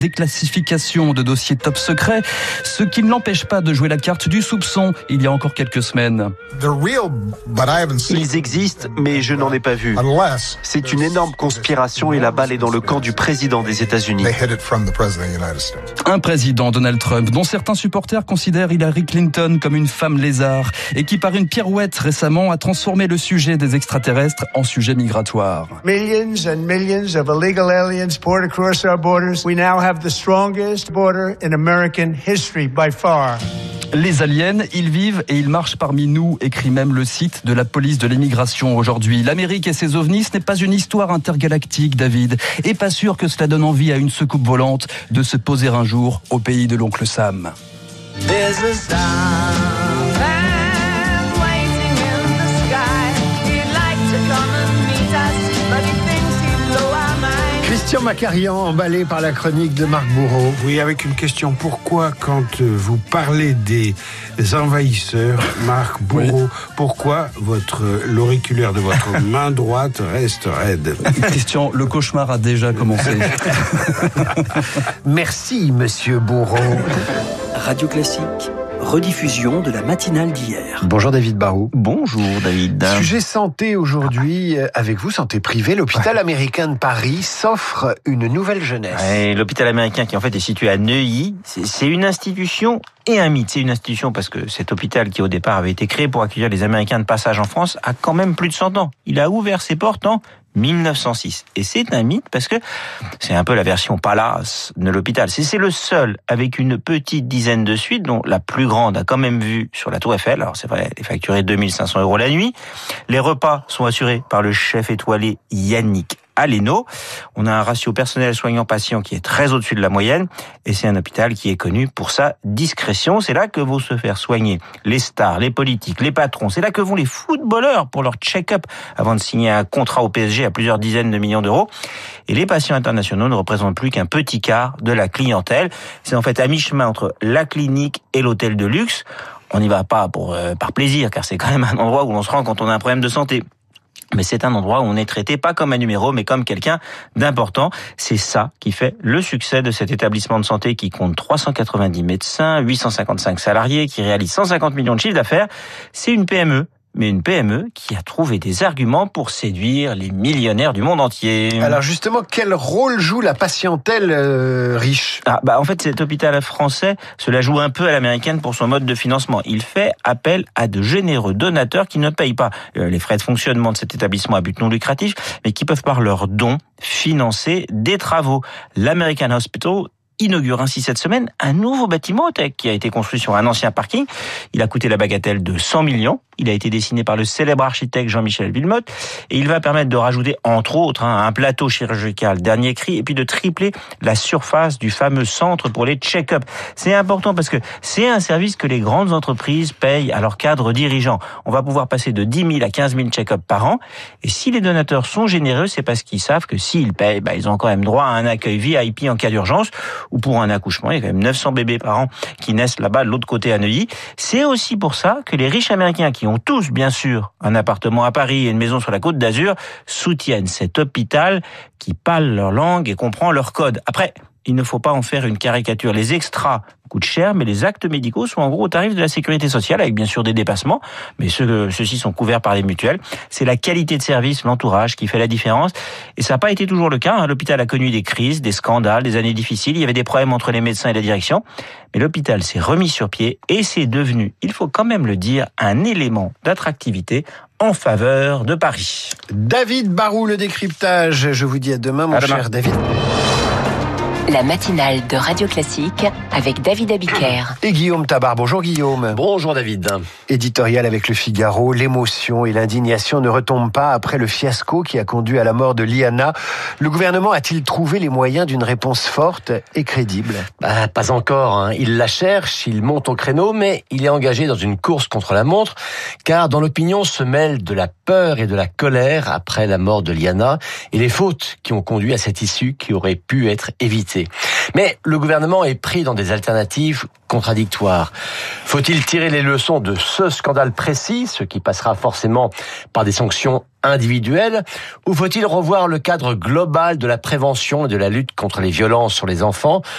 Déclassification de dossiers top secret, ce qui ne l'empêche pas de jouer la carte du soupçon il y a encore quelques semaines. Ils existent, mais je n'en ai pas vu. C'est une énorme conspiration et la balle est dans le camp du président des États-Unis. Un président, Donald Trump, dont certains supporters considèrent Hillary Clinton comme une femme lézard et qui, par une pirouette récemment, a transformé le sujet des extraterrestres en sujet migratoire. Millions and millions of illegal aliens poured across our borders. We now have the strongest border in American history by far. Les aliens, ils vivent et ils marchent parmi nous, écrit même le site de la police de l'immigration aujourd'hui. L'Amérique et ses ovnis, ce n'est pas une histoire intergalactique, David. Et pas sûr que cela donne envie à une soucoupe volante de se poser un jour au pays de l'oncle Sam. Christian Macarian, emballé par la chronique de Marc Bourreau. Oui, avec une question. Pourquoi, quand vous parlez des envahisseurs, Marc Bourreau, pourquoi l'auriculaire de votre main droite reste raide? Christian, le cauchemar a déjà commencé. Merci, monsieur Bourreau. Radio Classique, rediffusion de la matinale d'hier. Bonjour David Barrault. Bonjour David. Sujet santé aujourd'hui, avec vous, santé privée. L'hôpital américain de Paris s'offre une nouvelle jeunesse. Ouais, l'hôpital américain qui en fait est situé à Neuilly, c'est une institution et un mythe. C'est une institution parce que cet hôpital qui au départ avait été créé pour accueillir les Américains de passage en France a quand même plus de 100 ans. Il a ouvert ses portes en 1906. Et c'est un mythe parce que c'est un peu la version palace de l'hôpital. C'est le seul avec une petite dizaine de suites, dont la plus grande a quand même vue sur la Tour Eiffel. Alors c'est vrai, elle est facturée 2500 € la nuit. Les repas sont assurés par le chef étoilé Yannick Aleno. On a un ratio personnel soignant-patient qui est très au-dessus de la moyenne et c'est un hôpital qui est connu pour sa discrétion. C'est là que vont se faire soigner les stars, les politiques, les patrons. C'est là que vont les footballeurs pour leur check-up avant de signer un contrat au PSG à plusieurs dizaines de millions d'euros. Et les patients internationaux ne représentent plus qu'un petit quart de la clientèle. C'est en fait à mi-chemin entre la clinique et l'hôtel de luxe. On n'y va pas par plaisir car c'est quand même un endroit où l'on se rend quand on a un problème de santé. Mais c'est un endroit où on est traité pas comme un numéro, mais comme quelqu'un d'important. C'est ça qui fait le succès de cet établissement de santé qui compte 390 médecins, 855 salariés, qui réalise 150 millions de chiffres d'affaires. C'est une PME. Mais une PME qui a trouvé des arguments pour séduire les millionnaires du monde entier. Alors justement, quel rôle joue la patientèle riche ? En fait, cet hôpital français se la joue un peu à l'américaine pour son mode de financement. Il fait appel à de généreux donateurs qui ne payent pas les frais de fonctionnement de cet établissement à but non lucratif, mais qui peuvent par leurs dons financer des travaux. L'American Hospital inaugure ainsi cette semaine un nouveau bâtiment qui a été construit sur un ancien parking. Il a coûté la bagatelle de 100 millions. Il a été dessiné par le célèbre architecte Jean-Michel Villemotte et il va permettre de rajouter, entre autres, un plateau chirurgical dernier cri et puis de tripler la surface du fameux centre pour les check-up. C'est important parce que c'est un service que les grandes entreprises payent à leurs cadres dirigeants. On va pouvoir passer de 10 000 à 15 000 check-up par an et si les donateurs sont généreux, c'est parce qu'ils savent que s'ils payent, ils ont quand même droit à un accueil VIP en cas d'urgence ou pour un accouchement. Il y a quand même 900 bébés par an qui naissent là-bas de l'autre côté à Neuilly. C'est aussi pour ça que les riches américains qui ont tous, bien sûr, un appartement à Paris et une maison sur la Côte d'Azur, soutiennent cet hôpital qui parle leur langue et comprend leur code. Après, il ne faut pas en faire une caricature. Les extras coûtent cher, mais les actes médicaux sont en gros au tarif de la sécurité sociale, avec bien sûr des dépassements, mais ceux-ci sont couverts par les mutuelles. C'est la qualité de service, l'entourage qui fait la différence. Et ça n'a pas été toujours le cas. L'hôpital a connu des crises, des scandales, des années difficiles. Il y avait des problèmes entre les médecins et la direction. Mais l'hôpital s'est remis sur pied et c'est devenu, il faut quand même le dire, un élément d'attractivité en faveur de Paris. David Barrault, le décryptage. Je vous dis à demain, mon cher David. La matinale de Radio Classique avec David Abiker. Et Guillaume Tabar. Bonjour Guillaume. Bonjour David. Éditorial avec Le Figaro. L'émotion et l'indignation ne retombent pas après le fiasco qui a conduit à la mort de Liana. Le gouvernement a-t-il trouvé les moyens d'une réponse forte et crédible ? Pas encore. Il la cherche, il monte au créneau, mais il est engagé dans une course contre la montre, car dans l'opinion se mêlent de la peur et de la colère après la mort de Liana et les fautes qui ont conduit à cette issue qui aurait pu être évitée. Mais le gouvernement est pris dans des alternatives contradictoires. Faut-il tirer les leçons de ce scandale précis, ce qui passera forcément par des sanctions individuelles, ou faut-il revoir le cadre global de la prévention et de la lutte contre les violences sur les enfants